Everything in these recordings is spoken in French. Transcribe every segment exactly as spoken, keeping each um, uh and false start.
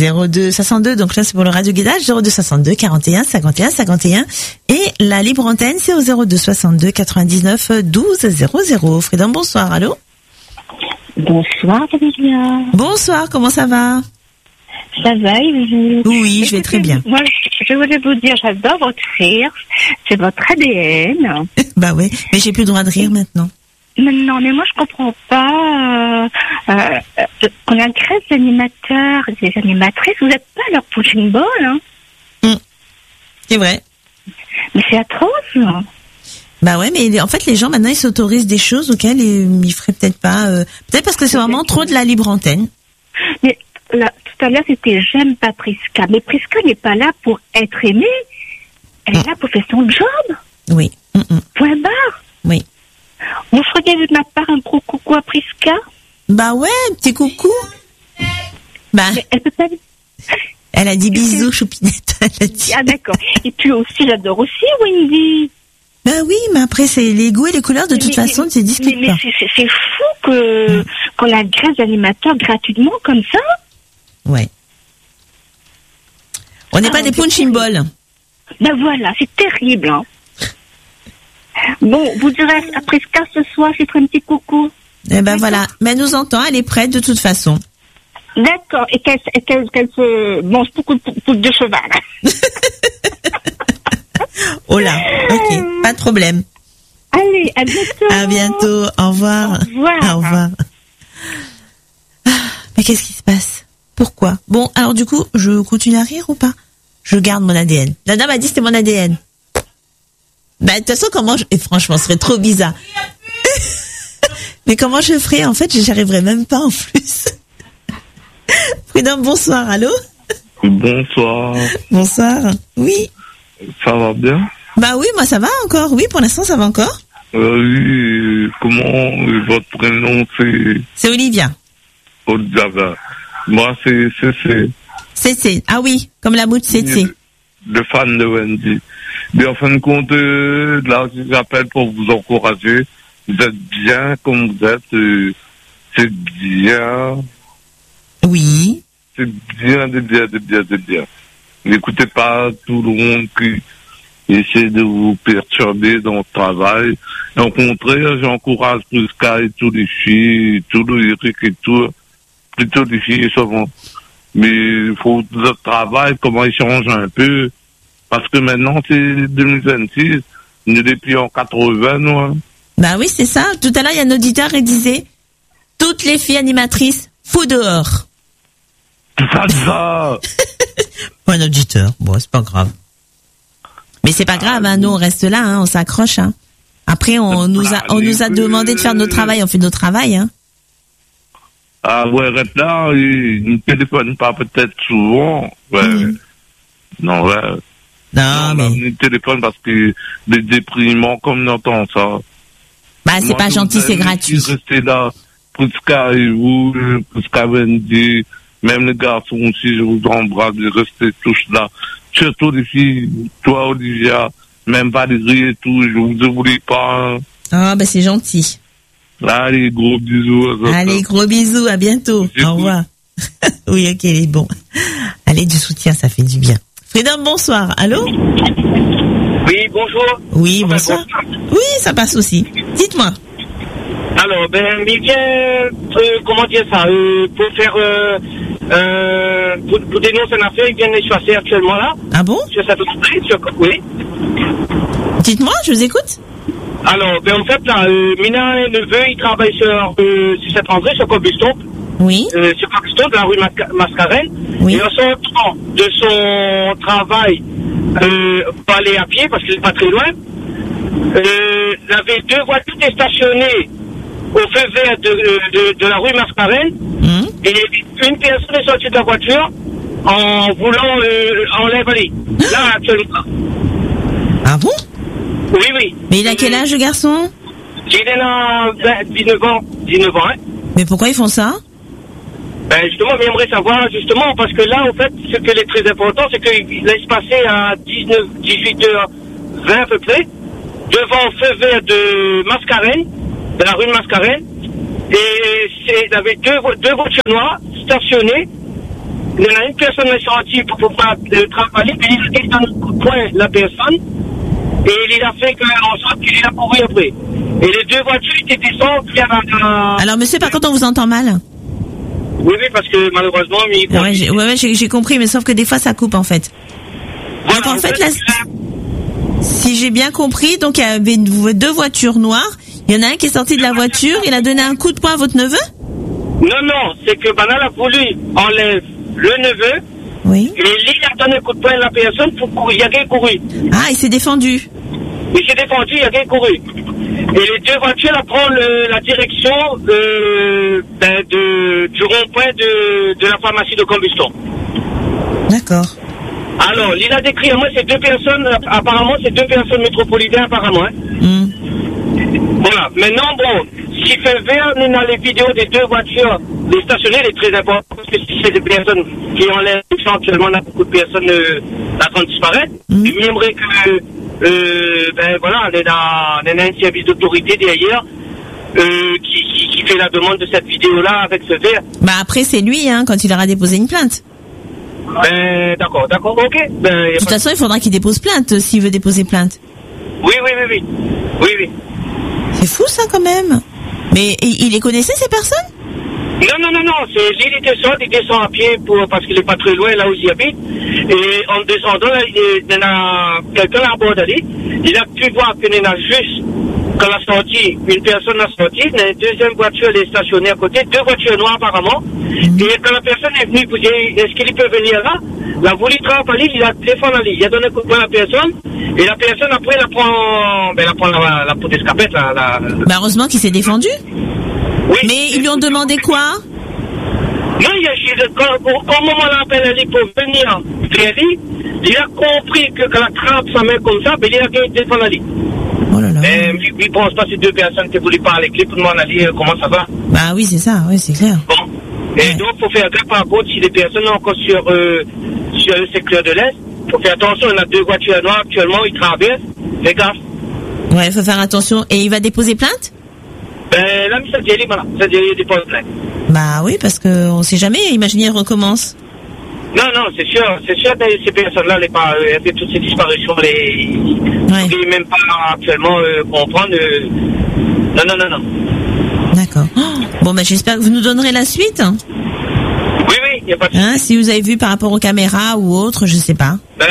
zéro deux soixante-deux, donc là c'est pour le radio guidage, zéro deux soixante-deux quarante et un cinquante et un cinquante et un, et la libre antenne c'est au zéro deux soixante-deux quatre-vingt-dix-neuf douze zéro zéro. Freedom, bonsoir, allô? Bonsoir, Emilia. Bonsoir, comment ça va? Ça va, et vous? Oui, je vais très bien. Moi, je voulais vous dire, j'adore votre rire, c'est votre A D N. Bah ouais, mais j'ai plus le droit de rire maintenant. Mais non, mais moi je comprends pas. Euh, euh, on a une crève d'animateurs, des animatrices, vous n'êtes pas leur punching ball, hein? Mmh. C'est vrai. Mais c'est atroce. Bah ouais, mais en fait les gens maintenant ils s'autorisent des choses auxquelles ils, ils feraient peut-être pas. Euh, peut-être parce que c'est vraiment trop de la libre antenne. Mais là, tout à l'heure c'était j'aime pas Prisca, mais Prisca n'est pas là pour être aimée. Elle est là pour faire son job. Oui. Mmh. Point barre. Oui. Vous feriez de ma part un gros coucou à Prisca? Bah ouais, petit coucou. Bah. Mais elle peut pas. Elle a dit bisous, choupinette. Elle a dit. Ah d'accord. Et puis aussi, j'adore aussi Wendy. Bah oui, mais après c'est les goûts et les couleurs de toute mais, façon, c'est discute mais, pas. Mais c'est, c'est, c'est fou que mmh. qu'on a grâce d'animateurs gratuitement comme ça. Ouais. On n'est ah, pas des punching balls. Ben voilà, c'est terrible. Hein. Bon, vous direz à Prisca ce soir, j'ai fait un petit coucou. Eh ben D'accord. Voilà, mais elle nous entend, elle est prête de toute façon. D'accord, et qu'elle, et qu'elle, qu'elle se mange beaucoup de poudre de cheval. Oh là, ok, pas de problème. Allez, à bientôt. À bientôt, au revoir. Au revoir. Au revoir. Mais qu'est-ce qui se passe? Pourquoi? Bon, alors du coup, je continue à rire ou pas? Je garde mon A D N. La dame a dit que c'était mon A D N. Bah, de toute façon, comment je... Et franchement, ce serait trop bizarre. Mais comment je ferais? En fait, j'y arriverais même pas en plus. Freedom, bonsoir, allô? Bonsoir. Bonsoir. Oui. Ça va bien? Bah oui, moi ça va encore. Oui, pour l'instant, ça va encore. Euh, oui, comment votre prénom c'est? C'est Olivia. Olivia. Moi, c'est C C. C C. Ah oui, comme la mouche C C. Le fan de Wendy. Mais en fin de compte, euh, là, j'appelle pour vous encourager. Vous êtes bien comme vous êtes. Euh, c'est bien. Oui. C'est bien, de bien, de bien, de bien. N'écoutez pas tout le monde qui essaie de vous perturber dans le travail. Et au contraire, j'encourage Prisca et tous les filles, tous les Eric et tout. Plutôt les filles, souvent. Mais il faut le travail, comment ils changent un peu. Parce que maintenant, c'est deux mille vingt-six. On est depuis en quatre-vingts, nous. Bah oui, c'est ça. Tout à l'heure, il y a un auditeur qui disait « Toutes les filles animatrices, fous dehors ». C'est ça, ça. Un auditeur. Bon, c'est pas grave. Mais c'est pas grave, hein. Nous, on reste là, hein. On s'accroche, hein. Après, on nous a, on nous a demandé de faire notre travail. On fait notre travail, hein. Ah ouais, reste là. Il ne téléphone pas peut-être souvent. Ouais. Mmh. Non, ouais. Non, non, mais... Il téléphone parce que les déprimants, comme on entend ça. Bah, c'est Moi, pas gentil, c'est gratuit. Restez là. Prisca et vous, Prisca Wendy, même les garçons aussi, je vous embrasse, restez tous là. Surtout les filles, toi, Olivia, même Valérie et tout, je vous oublie pas. Hein. Ah, bah, c'est gentil. Allez, gros bisous. Allez, gros bisous, à bientôt. J'écoute. Au revoir. Oui, ok, il est bon. Allez, du soutien, ça fait du bien. Freedom, bonsoir. Allô? Oui, bonjour. Oui, bonsoir. Oui, ça passe aussi. Dites-moi. Alors, ben, il vient, euh, comment dire ça, euh, pour faire, euh, euh, pour, pour dénoncer une affaire, il vient de chasser actuellement là. Ah bon? Sur cette entrée, sur, oui. Dites-moi, je vous écoute. Alors, ben, en fait, là, euh, Mina et Neveu, ils travaillent sur, euh, sur cette entrée, sur Cobuston. Oui. Euh, sur Cobuston, de la rue Masca- Mascarène. Oui. Et en sortant de son travail, euh, pour aller à pied, parce qu'il n'est pas très loin, euh, il avait deux voitures stationnées au feu vert de, de, de la rue Mascarène. Mmh. Et une personne est sortie de la voiture en voulant euh, enlever l'allée. Là, actuellement. Ah bon? Oui, oui. Mais il a quel âge, le garçon? Il a dix-neuf ans. dix-neuf ans, hein. Mais pourquoi ils font ça? Ben, justement, j'aimerais savoir, justement, parce que là, en fait, ce qui est très important, c'est qu'il laisse passer à dix-neuf, dix-huit heures vingt à peu près, devant le feu vert de Mascarène, de la rue de Mascarène, et c'est, il avait deux, deux voitures noires stationnées, il y en a une personne qui est sortie pour pouvoir euh, travailler, puis il a quelqu'un de coup de poing la personne, et il a fait qu'en sorte qu'il a couru après. Et les deux voitures étaient descendues vers la... Alors, monsieur, par contre, on vous entend mal. Oui, oui, parce que malheureusement... Il... Ah ouais, j'ai, ouais, ouais, j'ai, j'ai compris, mais sauf que des fois, ça coupe, en fait. Voilà, donc, en fait, là, si j'ai bien compris, donc, il y avait deux voitures noires. Il y en a un qui est sorti de la voiture, il a donné un coup de poing à votre neveu? Non, non, c'est que Banal a voulu enlever le neveu. Oui. Et lui, il a donné un coup de poing à la personne pour courir. Il a bien couru. Ah, il s'est défendu. Il s'est défendu, il a bien couru. Et les deux voitures, elles prennent le, la direction euh, ben, de, du rond-point de, de la pharmacie de combustion. D'accord. Alors, il a décrit à moi, c'est deux personnes, apparemment, c'est deux personnes métropolitaines, apparemment. Hein. Mm. Voilà. Maintenant, bon, s'il fait vert, nous, dans les vidéos des deux voitures, les stationnaires, il est très important, parce que si c'est des personnes qui enlèvent, actuellement, on a beaucoup de personnes euh, en train de disparaître. Mm. Il m'aimerait que, euh, ben voilà, on est dans, on est dans un service d'autorité derrière, euh, qui, qui, qui fait la demande de cette vidéo-là avec ce vert. Bah, après, c'est lui, hein, quand il aura déposé une plainte. Ben, d'accord, d'accord, ok. Ben, De toute façon, il faudra qu'il dépose plainte, euh, s'il veut déposer plainte. Oui, oui, oui, oui. Oui, oui. C'est fou, ça, quand même. Mais il les connaissait, ces personnes? Non, non, non, non, c'est, il était descend, il descend à pied pour, parce qu'il est pas très loin là où il habite. Et en descendant, là, il y en a quelqu'un à bord d'aller. Il a pu voir qu'il y en a juste, quand la sortie, une personne a sorti, il y a une deuxième voiture, elle est stationnée à côté, deux voitures noires apparemment. Mm-hmm. Et quand la personne est venue pour dire, est-ce qu'il peut venir là? Il a voulu travailler, il a défendu la ligne. Il a donné un coup de poing à la personne. Et la personne, après, elle prend, ben, elle prend la, la peau d'escapette, la, la, la... Bah, heureusement qu'il s'est défendu. Oui. Mais ils lui ont demandé quoi? Non, il a, quand, au moment où on l'appelle Ali pour venir vers lui, il a compris que quand la trappe sa main comme ça, ben, il a gagné défendre la ligne. Oh là là. Mais lui, il pense pas ces deux personnes qui voulaient parler avec lui pour demander à lui comment ça va. Bah oui, c'est ça, oui, c'est clair. Bon. Et ouais. donc, il faut faire gaffe par contre si les personnes sont encore sur, euh, sur le secteur de l'Est. Il faut faire attention, on a deux voitures noires actuellement, ils traversent. Fais gaffe. Ouais, il faut faire attention. Et il va déposer plainte? Ben, là, ça dit, voilà, ça dit, il dépose plainte. Bah oui, parce qu'on sait jamais, imaginez, il recommence. Non, non, c'est sûr, c'est sûr que ces personnes-là, les pas, euh, avec toutes ces disparitions, les, ouais. ils ne même pas actuellement euh, comprendre. Euh, non, non, non, non. D'accord. Oh, bon, bah j'espère que vous nous donnerez la suite. Hein. Oui, oui, il n'y a pas de hein, si vous avez vu par rapport aux caméras ou autre, je sais pas. Ben,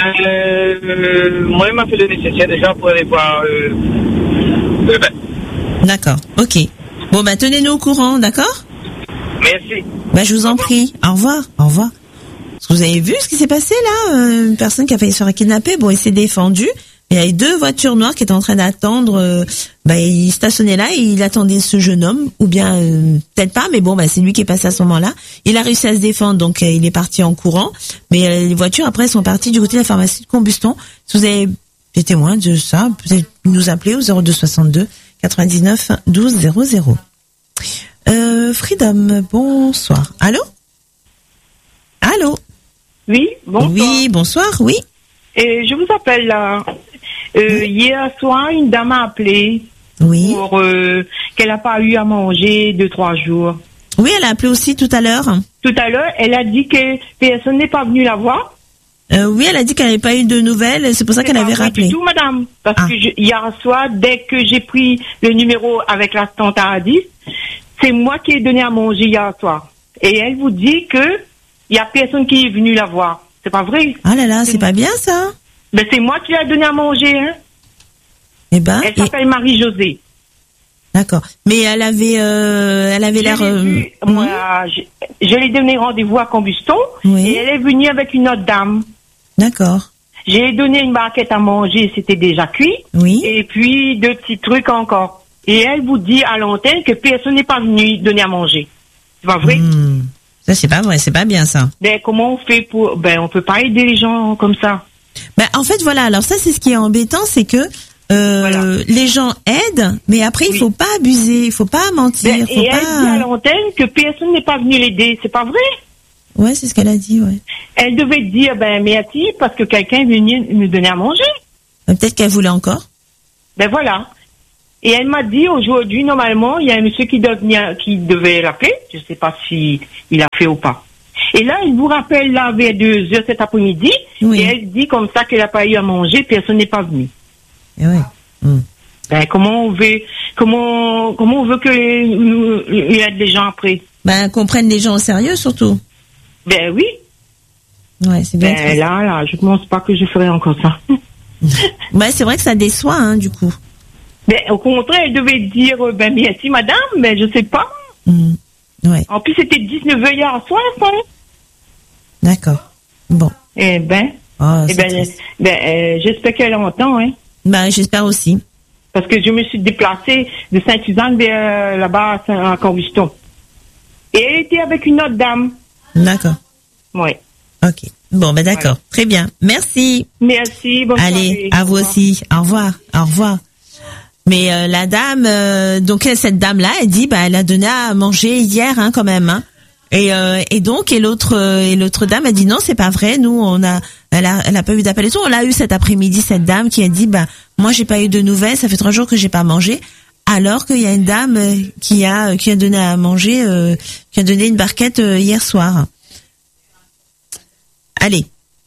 euh, moi, il m'a fait le nécessaire déjà pour aller voir. Euh, euh, ben. D'accord, ok. Bon, bah tenez-nous au courant, d'accord? Merci. Bah je vous en prie. Au revoir, au revoir. Vous avez vu ce qui s'est passé là? Une personne qui a failli se faire kidnapper, bon, il s'est défendu. Il y avait deux voitures noires qui étaient en train d'attendre. Euh, bah, il stationnait là et il attendait ce jeune homme, ou bien euh, peut-être pas, mais bon, bah c'est lui qui est passé à ce moment-là. Il a réussi à se défendre, donc euh, il est parti en courant. Mais euh, les voitures après sont parties du côté de la pharmacie de combustion. Si vous avez des témoins de ça, peut-être nous appeler au zéro deux soixante-deux quatre-vingt-dix-neuf douze zéro zéro. Euh, Freedom, bonsoir. Allô? Allô? Oui, bonsoir. Oui, bonsoir, oui. Et je vous appelle là. Euh, oui. Hier soir, une dame a appelé oui. pour euh, qu'elle n'a pas eu à manger deux, trois jours. Oui, elle a appelé aussi tout à l'heure. Tout à l'heure, elle a dit que personne n'est pas venu la voir. Euh, oui, elle a dit qu'elle n'avait pas eu de nouvelles, c'est pour ça qu'elle avait rappelé. Du tout, madame. Parce ah. que je, hier soir, dès que j'ai pris le numéro avec la tante Aradis, c'est moi qui ai donné à manger hier soir. Et elle vous dit que il y a personne qui est venu la voir. C'est pas vrai. Ah là là, c'est, c'est pas bien ça. Ben c'est moi qui l'ai donné à manger, hein. Eh ben. Elle s'appelle et... Marie-Josée. D'accord. Mais elle avait, euh, elle avait je l'air. Euh... Vu, mmh. Moi, je, je lui ai donné rendez-vous à Combuston. Oui. Et elle est venue avec une autre dame. D'accord. J'ai donné une barquette à manger, c'était déjà cuit. Oui. Et puis deux petits trucs encore. Et elle vous dit à l'antenne que personne n'est pas venu donner à manger. C'est pas vrai? Mmh. Ça c'est pas vrai, c'est pas bien ça. Ben comment on fait pour, ben on peut pas aider les gens comme ça. Ben en fait voilà, alors ça c'est ce qui est embêtant, c'est que euh, voilà. Les gens aident, mais après oui. Il faut pas abuser, il faut pas mentir. Ben, faut et pas... elle dit à l'antenne que personne n'est pas venu l'aider, c'est pas vrai? Ouais, c'est ce qu'elle a dit, ouais. Elle devait dire ben merci parce que quelqu'un est venu nous donner à manger. Ben, peut-être qu'elle voulait encore. Ben voilà. Et elle m'a dit aujourd'hui, normalement, il y a un monsieur qui, devenir, qui devait l'appeler. Je ne sais pas si il a fait ou pas. Et là, elle vous rappelle là vers deux heures cet après-midi. Oui. Et elle dit comme ça qu'elle n'a pas eu à manger, personne n'est pas venu. Et ouais. Mm. Ben, comment on veut, comment, comment on veut que euh, il y ait des gens après? Ben, qu'on prenne les gens au sérieux, surtout. Ben oui. Ouais, c'est bien. Ben là, là, je ne pense pas que je ferai encore ça. Ouais, c'est vrai que ça déçoit, hein, du coup. Ben, au contraire, elle devait dire, euh, ben merci madame, mais je sais pas. Mm. Ouais, En plus, c'était dix-neuf heures hier soir, ça. d'accord. Bon. Eh ben, Oh, eh c'est ben, triste. ben euh, j'espère qu'elle entend, hein. Ben, j'espère aussi. Parce que je me suis déplacée de Saint-Suzanne vers euh, là-bas à Saint- à Cambuston. Et elle était avec une autre dame. D'accord. Oui. Ok. Bon, ben d'accord. Voilà. Très bien. Merci. Merci, bonne Allez, soirée. à vous Au revoir. aussi. Au revoir. Au revoir. Mais euh, la dame, euh, donc euh, cette dame-là, elle dit, bah, elle a donné à manger hier, hein, quand même. Hein. Et, euh, et donc, et l'autre, euh, et l'autre dame a dit non, c'est pas vrai. Nous, on a, elle a, elle a pas eu d'appel et tout. On l'a eu cet après-midi, cette dame qui a dit, bah, moi, j'ai pas eu de nouvelles. Ça fait trois jours que j'ai pas mangé. Alors qu'il y a une dame euh, qui a, qui a donné à manger, euh, qui a donné une barquette euh, hier soir. Allez.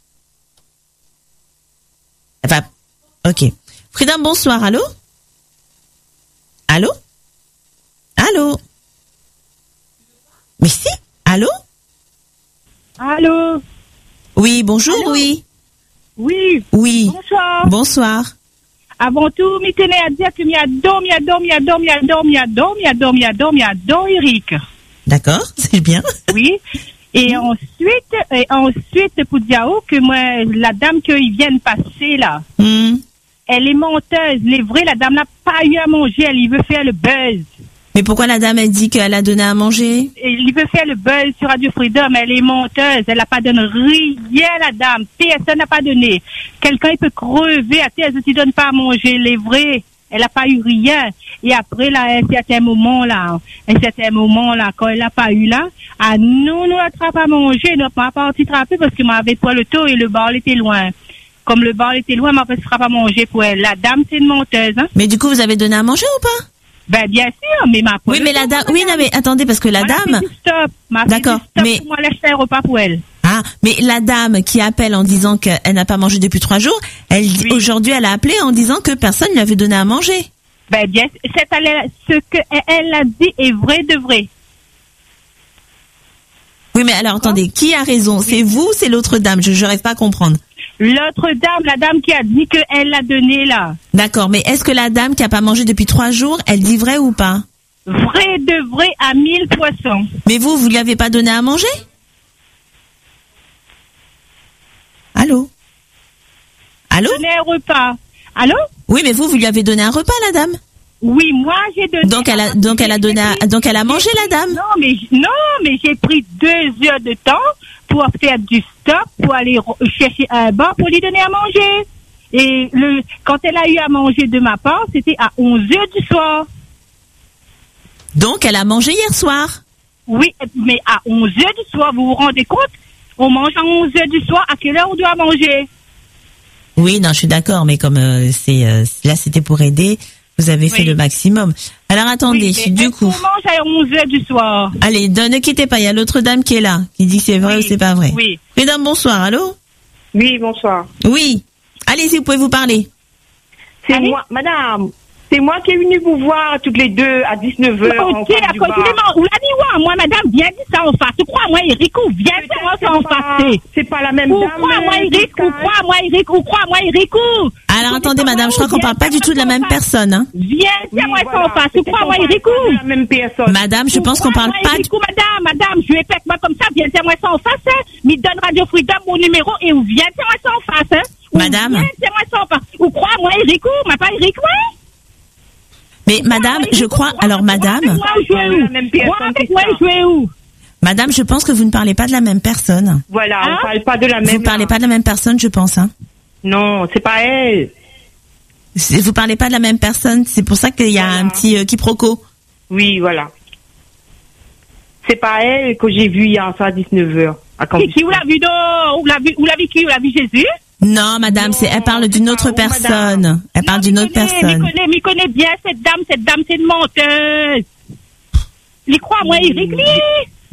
Enfin, ok. Frida, bonsoir. Allô? Allô? Allô? Mais si? Allô? Allô? Oui, bonjour, Allô? oui. Oui, Oui. bonsoir. Bonsoir. Avant tout, je tenais à dire que m'adore, m'adore, m'adore, m'adore, m'adore, m'adore, m'adore, m'adore, Eric. D'accord, c'est bien. Oui. Et ensuite, et ensuite, pour dire oh, que moi, la dame qu'ils viennent passer là, Hmm. elle est menteuse. Les vrais, la dame n'a pas eu à manger, elle y veut faire le buzz. Mais pourquoi la dame, elle dit qu'elle a donné à manger? Elle veut faire le buzz sur Radio Freedom, elle est menteuse, elle n'a pas donné rien, la dame. Personne n'a pas donné. Quelqu'un, il peut crever à terre si tu donnes pas à manger. Les vrais, elle n'a pas eu rien. Et après, là, à un certain moment, là, à un certain moment, là, quand elle n'a pas eu, là, à nous, nous attrape à manger, nous pas parti trapper parce que m'avait pas le taux et le bar était loin. Comme le bar était loin, m'a fait frappe à manger pour elle. La dame, c'est une menteuse, hein. Mais du coup, vous avez donné à manger ou pas? Ben, bien sûr, mais ma Oui, mais la dame, oui, non, mais attendez, parce que la dame, Stop. M'a fait D'accord, du stop mais- pour moi, laisse faire un repas pour elle. ah, mais la dame qui appelle en disant qu'elle n'a pas mangé depuis trois jours, elle, dit- Oui. aujourd'hui, elle a appelé en disant que personne ne lui avait donné à manger. Ben bien, c'est elle- ce que elle a dit est vrai de vrai. Oui, mais alors, attendez, qui a raison? C'est vous ou c'est l'autre dame? Je n'arrive pas à comprendre. L'autre dame, la dame qui a dit que elle l'a donné là, D'accord, mais est-ce que la dame qui a pas mangé depuis trois jours, elle dit vrai ou pas? vrai de vrai à mille poissons. Mais vous, vous lui avez pas donné à manger? Allô? Allô? Donner un repas. Allô? Oui, mais vous, vous lui avez donné un repas, la dame? Oui, moi j'ai donné. Donc elle a, donc elle a donné, à- donc elle a mangé, la dame? Non, mais j- non, mais j'ai pris deux heures de temps pour faire du stop, pour aller ro- chercher un bar pour lui donner à manger. Et le, quand elle a eu à manger de ma part, c'était à onze heures du soir. Donc elle a mangé hier soir. Oui, mais à onze heures du soir, vous vous rendez compte? On mange à onze heures du soir, à quelle heure on doit manger? Oui, non, je suis d'accord, mais comme euh, c'est euh, là, c'était pour aider, vous avez fait Oui. le maximum. Alors attendez, Oui, mais du est-ce coup, qu'on mange à onze heures du soir? allez, ne ne quittez pas. Il y a l'autre dame qui est là, qui dit que c'est vrai Oui, ou c'est pas vrai. oui. Mesdames, bonsoir. Allô? Oui, bonsoir. Oui. Allez-y, vous pouvez vous parler. C'est Allez. moi, madame. C'est moi qui est venue vous voir toutes les deux à dix-neuf heures. Ok, à continuellement. Ou la dit, ouais, moi, madame, viens dire ça en face. Tu crois, moi, Eric, ou viens dire ça en face. C'est pas la même Ou dame. crois, moi, mais Eric, ou crois, moi, Eric, ou crois, moi, Eric, ou. Alors attendez, madame, je crois qu'on parle pas du tout de la même personne. Hein. Viens Oui, dire moi ça voilà. en face. Tu C'est crois, qu'on moi, parle Eric, pas ou. de la même personne. Madame, je pense qu'on parle Moi, pas. Eric, ou, madame, madame, je répète moi comme ça, viens dire moi ça en face, hein. Me donne Radio Freedom mon numéro et ou viens dire moi ça en face, hein. Ou Madame. Viens dire moi ça en face. Ou crois, moi, Eric, ou, ma pas Eric, ouais. Mais madame, je crois. Alors madame, Moi, jouer où? La même personne, Moi, avec c'est moi, ça. jouer où? madame, je pense que vous ne parlez pas de la même personne. Voilà, Hein? on parle pas de la même. Vous parlez pas de la même personne, je pense. Hein. Non, c'est pas elle. C'est- Vous parlez pas de la même personne. C'est pour ça qu'il y a Voilà. un petit euh, quiproquo. Oui, voilà. C'est pas elle que j'ai vue hier soir à dix-neuf heures. À Qui, Cambuston. qui, où l'a vu, donc? Où l'a vu, où l'a vu qui? Où l'a vu Jésus? Non, madame, c'est. Elle parle d'une autre pas où, madame. personne. Elle parle Non, d'une m'y autre connais, personne. m'y connais, m'y connais bien cette dame, cette dame, c'est une menteuse. Il croit, moi, Eric, lui.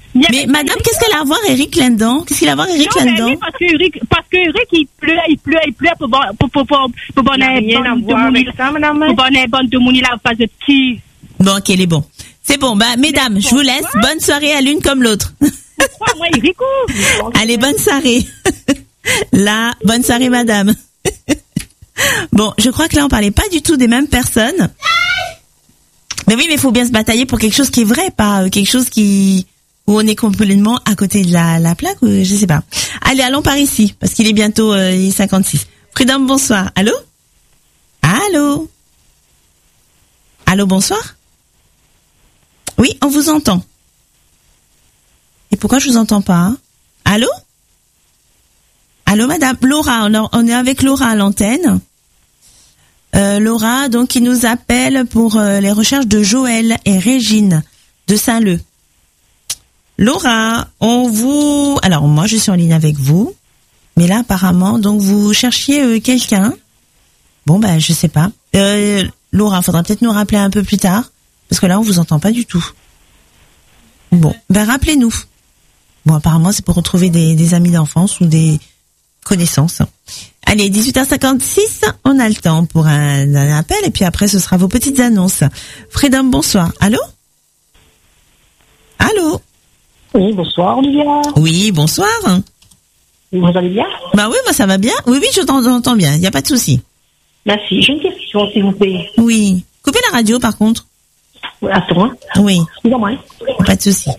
Il y Mais avait- madame, qu'est-ce qu'elle a à voir Eric là-dedans? Qu'est-ce qu'il a à voir Eric Non, mais là-dedans? oui, parce que Eric, parce que Eric, il pleut, il pleut, il pleut pour bon, pour, pour, pour, pour bon, Il y a un rien à bande de voir mouni, avec ça, madame. pour bon, un bande de mouni, là, pas de petit. Bon, ok, il est bon. C'est bon, bah, mesdames, je vous laisse. Bonne soirée à l'une comme l'autre. Pourquoi, moi, Eric, ou? Allez, bonne soirée. Là, bonne soirée, madame. Bon, je crois que là, on parlait pas du tout des mêmes personnes. Mais oui, mais il faut bien se batailler pour quelque chose qui est vrai, pas euh, quelque chose qui où on est complètement à côté de la, la plaque, ou je sais pas. Allez, allons par ici, parce qu'il est bientôt euh, il est cinquante-six. Freedom, bonsoir. Allô? Allô? Allô, bonsoir? Oui, on vous entend. Et pourquoi je vous entends pas, hein? Allô? Allô, madame? Laura, on, on est avec Laura à l'antenne. Euh, Laura, donc, qui nous appelle pour euh, les recherches de Joël et Régine de Saint-Leu. Laura, on vous... Alors, moi, je suis en ligne avec vous. Mais là, apparemment, donc, vous cherchiez euh, quelqu'un. Bon, ben, je sais pas. Euh, Laura, faudra peut-être nous rappeler un peu plus tard. Parce que là, on vous entend pas du tout. Bon, ben, rappelez-nous. Bon, apparemment, c'est pour retrouver des, des amis d'enfance ou des connaissances. Allez, dix-huit heures cinquante-six, on a le temps pour un, un appel et puis après, ce sera vos petites annonces. Freedom, bonsoir. Allô? Allô? Oui, bonsoir, Olivia. Oui, bonsoir. Vous allez bien? Bah oui, moi ça va bien. Oui, oui, je t'entends bien, il n'y a pas de souci. Merci. J'ai une question, s'il vous plaît. Oui. Coupez la radio, par contre. Attends, hein. Oui, Excusez-moi. pas de souci.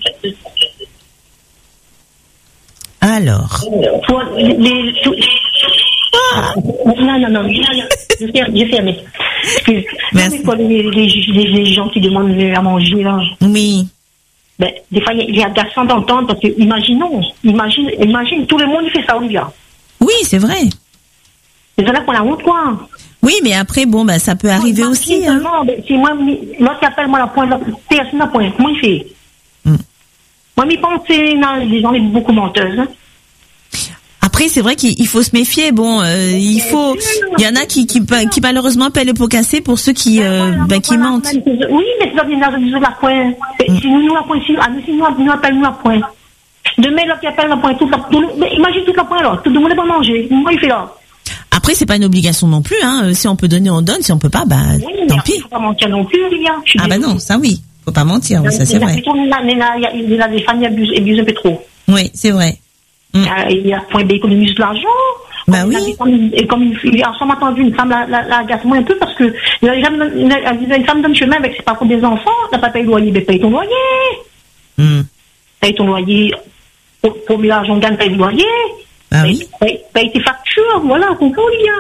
Alors. Pour les... les- tout- Ah, non, non, non, je ferme, je ferme. Excuse. Merci. Non, mais pour les, les, les, les gens qui demandent à manger, là, Oui. ben, des fois, il y a agaçant d'entendre, parce que, imaginons, imagine, imagine, tout le monde fait ça, Olivia. Oui, c'est vrai. C'est là qu'on a honte, quoi. Oui, mais après, bon, bah, ça peut arriver Moi, aussi, hein. seulement, ben, c'est moi, l'autre qui appelle moi la pointe, personne n'a point. Comment il fait? Hmm. Moi, je pense que non, les gens sont beaucoup menteuses, hein. Après, c'est vrai qu'il il faut se méfier. Bon, euh, il faut. Il y en a qui, qui, qui malheureusement paient le pot cassé pour ceux qui, euh, ben, qui mentent. Oui, mais c'est dans les la pointe. Si nous la pointe, si nous nous appelons la pointe. Demain, l'autre qui appelle la pointe, tout la, tout, mais imagine toute la pointe là. Tout le monde va manger. Moi, il fait là. Après, c'est pas une obligation non plus, hein. Si on peut donner, on donne. Si on peut pas, bah, Oui, tant mais pis. il faut pas mentir non plus, Olivia. Je suis Ah bah non, ça oui. Faut pas mentir, ça c'est vrai. Il y a des familles abusent, abusent un peu trop. Oui, c'est vrai. Il y a- il y a point B économise de l'argent. Bah Il y a oui. des femmes- Et comme il y a ensemble entendu, une femme la, la, la agace moins un peu parce que il y a une femme- une, une, une femme donne chemin avec ses parents des enfants, n'a pas payé le loyer, ben paye ton loyer. Hmm. Paye ton loyer. Pour, pour l'argent gagne, paye le loyer. Bah paye, oui. paye, paye tes factures, voilà, comprends, Olivia.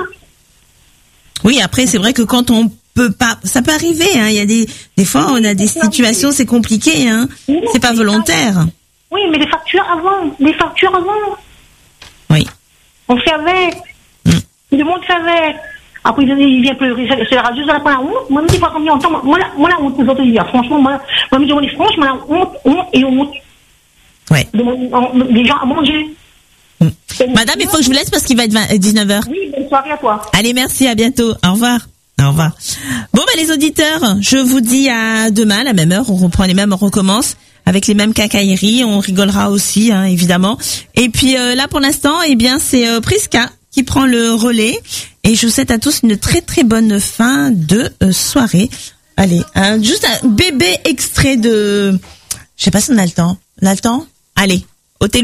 Oui, après, c'est vrai que quand on peut pas, ça peut arriver, hein. Il y a des, des fois, on a des situations, c'est compliqué, hein. C'est pas volontaire. Oui, mais les factures avant, les factures avant, Oui. on fait avec. Mm. Tout le monde fait avec. Après, il vient pleurer. C'est c'est la radio, ça n'a pas la honte. Moi, je ne sais pas combien de temps. Moi, la, moi, la honte, vous autres, Olivia. Franchement, moi, moi, je me dis franchement, la honte, honte et honte. Ouais. De, on- les gens à manger. Mm. Madame, il faut que je vous laisse parce qu'il va être vingt dix-neuf heures. Oui, bonne soirée à toi. Allez, merci, à bientôt. Au revoir. Au revoir. Bon, ben, les auditeurs, je vous dis à demain, à la même heure. On reprend les mêmes, on recommence avec les mêmes cacailleries. On rigolera aussi, hein, évidemment. Et puis, euh, là, pour l'instant, eh bien, c'est euh, Prisca qui prend le relais. Et je vous souhaite à tous une très, très bonne fin de euh, soirée. Allez, hein, juste un bébé extrait de... Je sais pas si on a le temps. On a le temps? Allez.